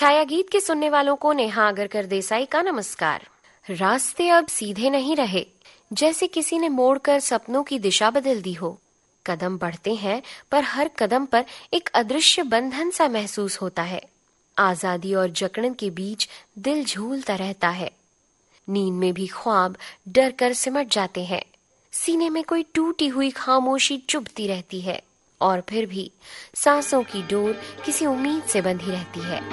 छाया गीत के सुनने वालों को नेहा अगरकर देसाई का नमस्कार। रास्ते अब सीधे नहीं रहे, जैसे किसी ने मोड़कर सपनों की दिशा बदल दी हो। कदम बढ़ते हैं पर हर कदम पर एक अदृश्य बंधन सा महसूस होता है। आजादी और जकड़न के बीच दिल झूलता रहता है। नींद में भी ख्वाब डर कर सिमट जाते हैं। सीने में कोई टूटी हुई खामोशी चुभती रहती है और फिर भी सांसों की डोर किसी उम्मीद से बंधी रहती है।